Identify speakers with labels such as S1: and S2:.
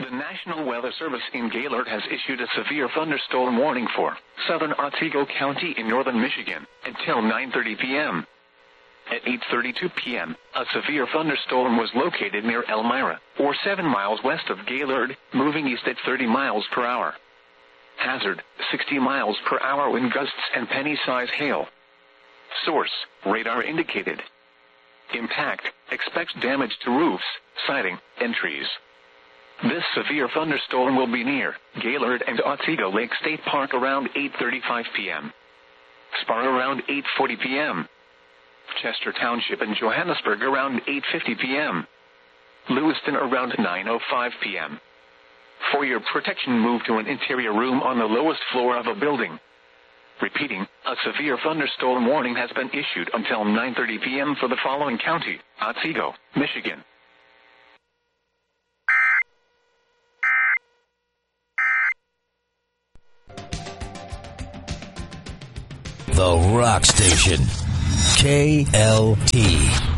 S1: The National Weather Service in Gaylord has issued a severe thunderstorm warning for southern Otsego County in northern Michigan until 9:30 p.m. At 8:32 p.m., a severe thunderstorm was located near Elmira, or 7 miles west of Gaylord, moving east at 30 miles per hour. Hazard, 60 miles per hour wind gusts and penny-size hail. Source, radar indicated. Impact, expects damage to roofs, siding, and trees. This severe thunderstorm will be near Gaylord and Otsego Lake State Park around 8:35 p.m. Sparta around 8:40 p.m. Chester Township and Johannesburg around 8:50 p.m. Lewiston around 9:05 p.m. For your protection, move to an interior room on the lowest floor of a building. Repeating, a severe thunderstorm warning has been issued until 9:30 p.m. for the following county: Otsego, Michigan.
S2: The Rock Station. KLT.